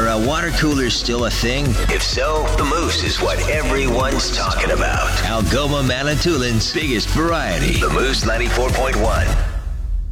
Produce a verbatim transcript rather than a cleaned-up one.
uh, water coolers still a thing? If so, the Moose is what everyone's talking about. Algoma Manitoulин's biggest variety. The Moose ninety-four point one.